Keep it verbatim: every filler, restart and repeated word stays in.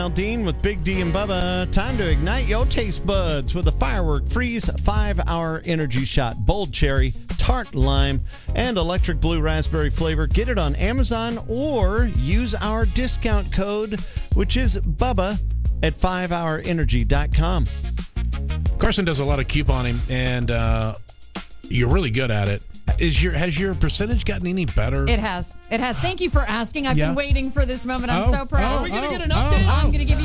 Dean with Big D and Bubba. Time to ignite your taste buds with a Firework Freeze five-hour energy shot. Bold cherry, tart lime, and electric blue raspberry flavor. Get it on Amazon or use our discount code, which is Bubba at five hour energy dot com. Carson does a lot of couponing, and uh, you're really good at it. Is your has your percentage gotten any better? It has. It has. Thank you for asking. I've Yeah. been waiting for this moment. I'm Oh, so proud. oh, Are we going to oh, get an oh, update? oh. I'm going to give you